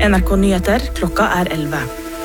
NRK Nyheter, klokka 11.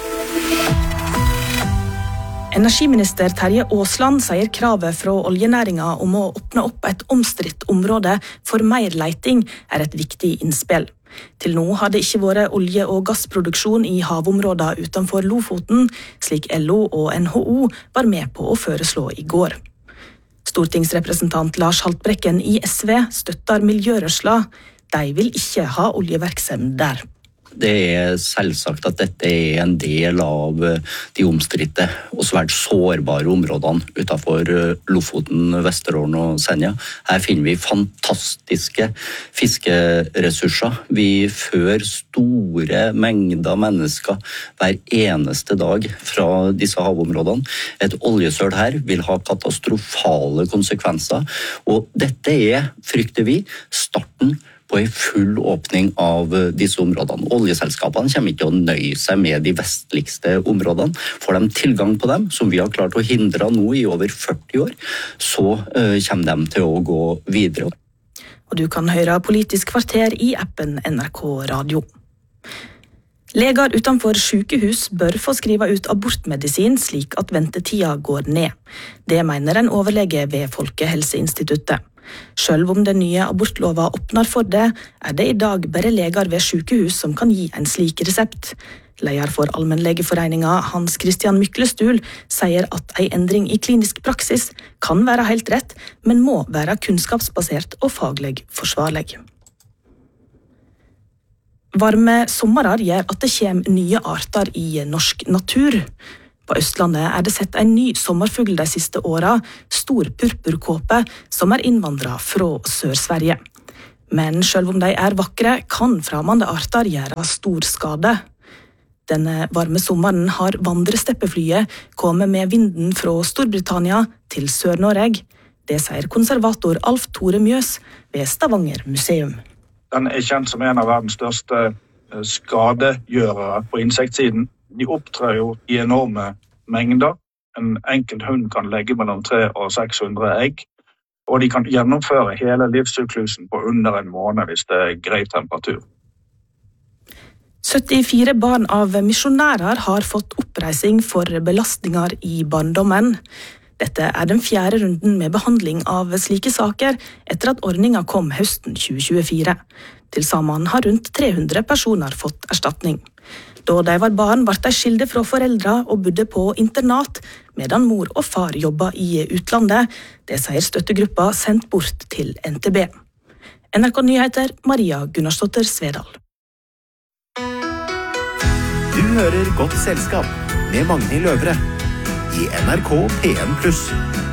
Energiminister Terje Aasland sier kravet fra oljenæringa om å åpne opp et omstridt område for mer leiting et viktig innspill. Til nå har det ikke vært olje- og gassproduksjon i havområder utenfor Lofoten, slik LO og NHO var med på å foreslå i går. Stortingsrepresentant Lars Haltbrekken i SV støtter miljørørsla. De vil ikke ha oljevirksomhet der. Det selvsagt at dette en del av de omstridte og svært sårbare områdene utenfor Lofoten, Vesterålen og Senja. Her finner vi fantastiske fiskeressurser. Vi fører store mengder mennesker hver eneste dag fra disse havområdene. Et oljesøl her vil ha katastrofale konsekvenser, og dette frykter vi, starten på en full åpning av disse områdene. Oljeselskapene kommer ikke til å nøye seg med de vestligste områdene. Får de tilgang på dem, som vi har klart å hindre nå i over 40 år, så kommer de til å gå videre. Og du kan høre Politisk kvarter i appen NRK Radio. Leger utenfor sykehus bør få skrive ut abortmedisin slik at ventetida går ned. Det mener en overlege ved Folkehelseinstituttet. Selv om den nye abortlova åpner for det, det i dag bare leger ved sykehus som kan gi en slik resept. Leder for Allmennlegeforeninga Hans Christian Myklestul sier at en endring i klinisk praksis kan være helt rett, men må være kunnskapsbasert og faglig forsvarlig. Varme sommerer gjør at det kommer nye arter i norsk natur. På Østlandet det sett en ny sommerfugl de siste åra, stor purpurkåpe, som innvandret fra Sør-Sverige. Men selv om de vakre, kan fremmede arter gjøre stor skade. Denne varme sommeren har vandresteppeflyet kommet med vinden fra Storbritannia til Sør-Norge. Det sier konservator Alf Tore Mjøs ved Stavanger museum. Den kjent som en av verdens største skadegjørere på insektsiden. De opptrer jo i enorme mengder. En enkelt hund kan legge mellom 300 og 600 egg, og de kan gjennomføre hele livssyklusen på under en måned hvis det grei temperatur. 74 barn av misjonærer har fått oppreising for belastninger i barndommen. Dette den 4. runden med behandling av slike saker etter at ordningen kom høsten 2024. Til sammen har rundt 300 personer fått erstatning. Da de var barn, ble de skilte fra foreldre og bodde på internat, medan mor og far jobbet i utlandet. Det sier støttegruppa sendt bort til NTB. NRK Nyheter, Maria Gunnarsdottir Svedal. Du hører Godt selskap med Magnhild Løvre i NRK P1+.